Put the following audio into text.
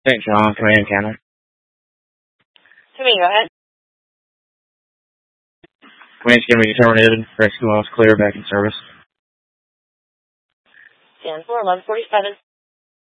St. John, Command Counter. Command, go ahead. Command's going to be terminated. Rescue loss clear, back in service. 10-4, 1147.